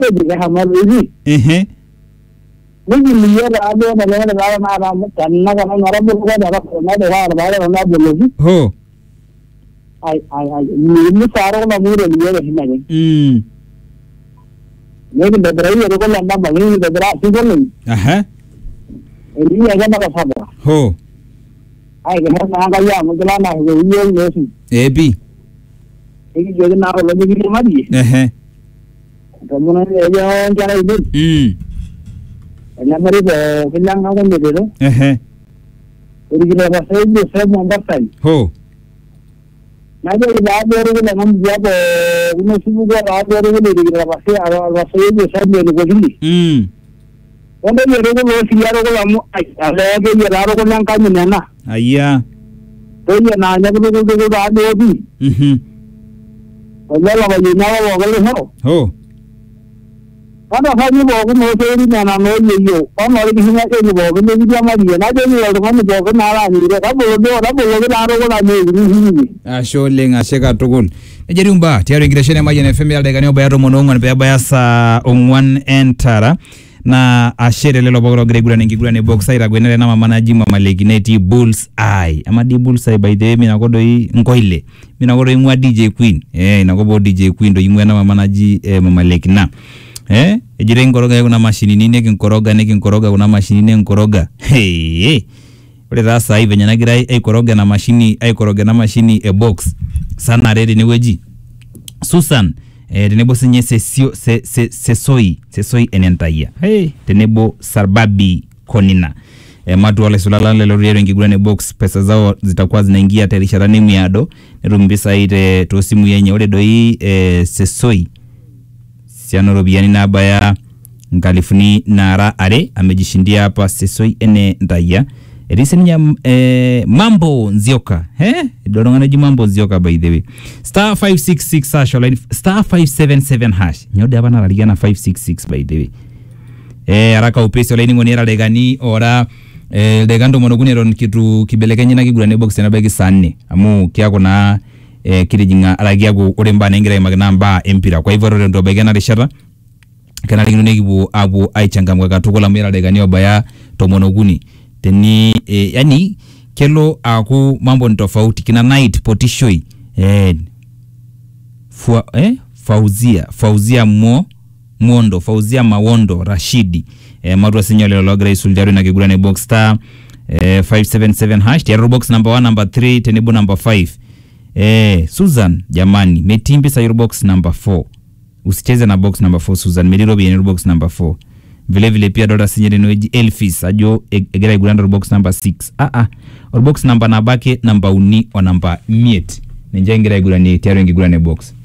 Jadi hamari. Mungkin dia ada karena orang bukan ada boleh. Ho. Ini sarung namanya dia ini. Ini beberapa orang kalau anda bagi beberapa sih boleh. Ini aja nak sabar. Ho. Kerana kaya mungkin nak ini sih. Ebi. Ini jadi nak lebih gini madi. Kemudian dia cara itu. Yang beri kenyang nak kan begitu. Jadi kita bahasa itu saya membaca. Ho. Nanti kita ada orang yang menjawab, ini semua orang ada orang yang kita bahasa itu saya beri begini. Kalau dia orang yang siar orang ada yang orang yang kami nana. Ayah. Jadi nanya kita ada lagi. Kalau lagi nawa kalau Ho. Ada kami bawa mau cari mana mau yo. Kalau lagi hingga ini bawa ini dia mari. Nanti ni orang kami bawa nala ni. Kalau boleh laro lagi ni. Ashole ngasheka tukul. Ejeriumba tiari ngireshene maji na FM yalde kanyo bayaro monongo na bayasa ongwan entara na ashere lelo bogoro gregula ngigula ne boxa ira gwenele na manaji mwa malegineti Bulls Eye. Ama di Bulls Eye by the way mina kodo nkoile. Mina kodo imwa DJ Queen. Nakobo DJ Queen do imwa na manaji mama legina. Ejire nkoroga kuna mashini nini nkoroga kuna mashini nini nkoroga. Ule rasa hivi nyanagira koroga na mashini box sana redi ni weji Susan tenebo sinye sesoi enentaya tenebo sarbabi konina matu wale sulala lelo riero ngigulane box pesa zao zitakuwa zinaingia tarisha nimu yado nirumbisa ite tosimu yenye ule doi sesoi siano biani na baya nkalifuni nara are amejishindia hapa sesoi enentaya Risenya mambo nzioka dorongana ji mambo nzioka by the way star 566 hash online star 577 hash nyode abana raligana 566 by the way araka upesi online ngonera legani ora legando monogune ron kitu kibelekenye na kigurane box na bagi sanne amu kyako na kirijinga alagiago oremba nengira magnamba empira kwa hivyo ndo begena rishara kana ligino negibu abu aichangamwa katukola mera legani obaya tomonoguni teni yani kelo aku mambo ni tofauti kina night potishoi Fauzia Mondo Fauzia Mawondo Rashidi marua senyole logra isuljaru na kigulane box star 577 hash tiaro box number 1 number 3 tenibu number 5 Susan jamani metimbi sa box number 4 usicheze na box number 4 Susan mediro bi box number 4 vile pia dola sinyere noji Elfis ajo egera iguranda box number 6 or box number nabake number uni o number miet ninja ingera igurani tiaro ingurane box